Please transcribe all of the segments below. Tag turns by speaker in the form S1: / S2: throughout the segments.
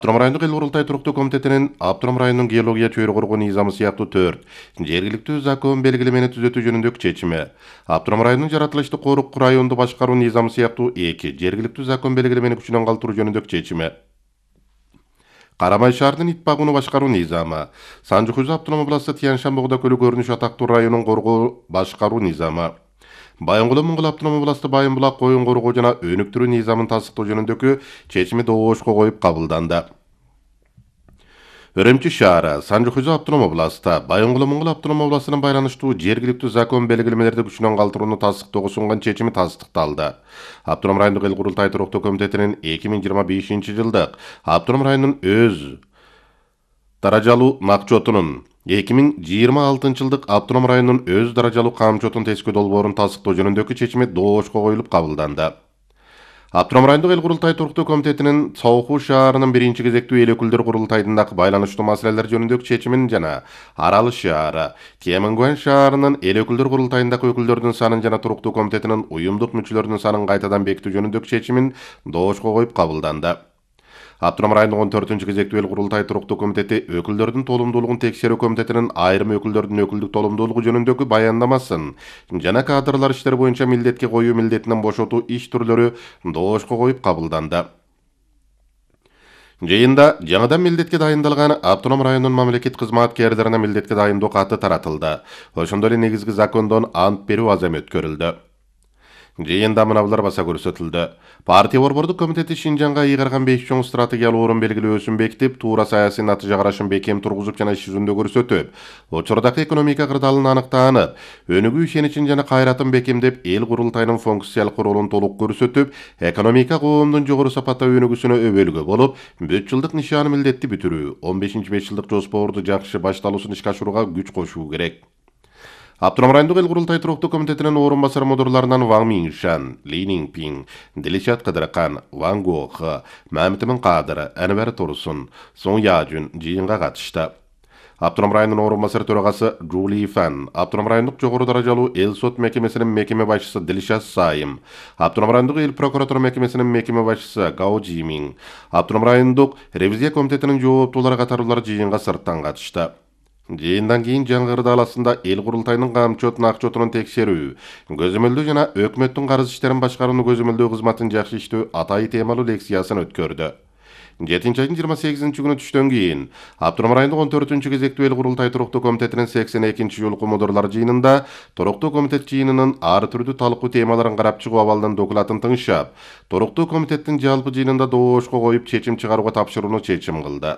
S1: Abdurrahman rayондук эл курултай туруктуу комитетинин Abdurrahman районунун геология чөйрө коргоо низамы сыяктуу 4 жергиликтүү закон белгилемени түзөтүү жөнүндөгү чечими, Abdurrahman районунун жаратылыштык корук районду башкаруу низамы сыяктуу 2 жергиликтүү закон белгилемени күчүнөн калтыруу жөнүндөгү чечими, Карамай шаарынын ит багууну башкаруу низамы, Санжы-Хуза автономия областы Тянь-Шань Богда көлү көрүнүш атактуу районун коргоо башкаруу низамы, Байынгул Моңгол автономия областы Байын булак коюн коргоо жана өнүктүрүү низамын тастыктоо жөнүндөгү чечими добошко коюп кабылданды. Өрөмчү шаары, Санжы-Хуза автономия областы, Байынгул Моңгол автономия областынын байланыштуу жергиликтүү закон белгилемелерди күчүнөн калтырууну тастыктоого сунган чечими тастыкталды. Abdurrahman райондук эл курултай туруктуу комитетинин 2025-жылдык Abdurrahman районунун өз даражалуу накчотунун 2026-жылдык Abdurrahman районунун өз даражалуу камчотун тескөө долбоорун тастыктоо жөнүндөгү чечими добошко коюлуп кабылданды. Abdurrahman райондук эл курултай туруктуу комитетинин Сооху шаарынын биринчи кезектүү эл өкүлдөр курултайындагы байланыштуу маселелер жөнүндөгү чечимин жана Арал шаары, Темингуан шаарынын эл өкүлдөр курултайындагы өкүлдөрдүн санын жана туруктуу комитетинин уюмдук мүчөлөрүнүн санын кайтадан бекитүү жөнүндөгү чечимин добошко коюп кабылданды. Abdurrahman районунун 14-чү кезектүү эл курултай туруктуу комитети өкүлдөрдүн толумдуулугун текшерүү комитетинин айрым өкүлдөрдүн өкүлдүк толумдуулугу жөнүндөгү баяндамасын жана кадрлар иштери боюнча милдетке коюу милдетинен бошотуу иш түрлөрү добошко коюп кабылданды. Жыйында жаңыдан милдетке дайындалган Abdurrahman районунун мамлекет кызматкерлерине милдетке дайындоо каты таратылды. Ошондой эле негизги закондон ант берүү азем өткөрүлдү. Жыйында мыналар баса көрсөтүлдү. Партия борбордук комитети Шинжаңга ыйгарган 5 чоң стратегиялык орун белгилөөсүн бекитип, туура саясий натыйжа карашын бекем тургузуп жана иш жүзүндө көрсөтүп, учурдагы экономика кырдаалын аныктаанып, өнүгүү ишеничин жана кайратын бекемдеп, эл курултайынын функциялык ролун толук көрсөтүп, экономика коомдун жогору сапатта өнүгүүсүнө өбөлгө болуп, 4 жылдык нишаны милдетти бүтүрүү, 15-5 жылдык жоспорду жакшы башталуусун ишке ашырууга күч кошуу керек. Abdurrahman райондук эл курултай туруктуу комитетинин орун басар модурларынан Ван Миншан, Ли Ниңпиң, Дилишат Кыдыркан, Ван Гох, Мамитмин Кадыр, Анвар Турсун, Сон Яжун жыйынга катышты. Abdurrahman районунун орун басар төрагасы Жули Фан, Abdurrahman райондук жогору даражалуу эл сот мекемесинин мекеме башчысы Дилишат Сайым, Abdurrahman райондук эл прокуратура мекемесинин мекеме башчысы Гао Жимиң, Abdurrahman райондук ревизия комитетинин жооптуулары катарлар жыйынга сырттан катышты. Жыйындан кийин жаңы кырдааласында эл курултайынын камчотун акчотунун текшерүү, көзөмөлдөө жана өкмөттүн карыз иштерин башкарууну көзөмөлдөө кызматын жакшы иштөө атайы темалуу лекциясын өткөрдү. 7-айдын 28-күнү түштөн кийин Abdurrahman райондук 14-чү кезектүү эл курултай туруктуу комитетинин 82-чи жолку модурлар жыйынында туруктуу комитет жыйынынын ар түрдүү талкуу темаларын карап чыгуу абалдан докладын тыңшап, туруктуу комитеттин жалпы жыйынында добошко коюп чечим чыгарууга тапшырууну чечим кылды.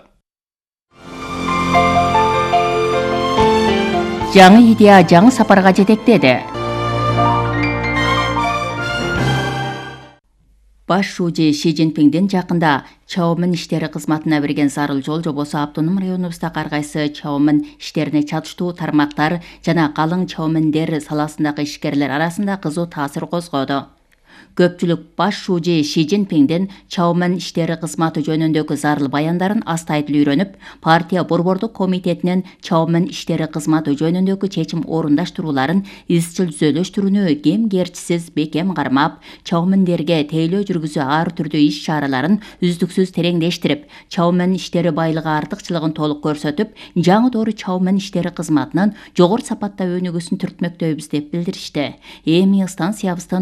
S2: Жаңы идея жаңы сапарга жетектеди. Баш шүүжи Ши Цзиньпиңдин жакында Чаомин иштери кызматына берген зарыл жол жобосу автоном районубуздагы ар кайсы Чаомин иштерине чатыштуу тармактар жана калың чаоминдер саласындагы ишкерлер арасында кызуу таасир козгоду. Көпчүлүк баш шүүжи Ши Цзиньпиңдин Чаомин иштери кызматы жөнүндөгү зарыл баяндарын астайдыл үйрөнүп, партия борбордук комитетинин Чаомин иштери кызматы жөнүндөгү чечим орундаштырууларын изчил түзөлөштүрүүнү кем-керчисиз бекем кармап, чаоминдерге тейлөө жүргүзүү ар түрдүү иш чараларын үздүксүз тереңдештирип, Чаомин иштери байлыгы артыкчылыгын толук көрсөтүп, жаңы доору Чаомин иштери кызматынын жогору сапатта өнүгүүсүн түртмөктөйбүз деп билдиришти. Эми станциябыздын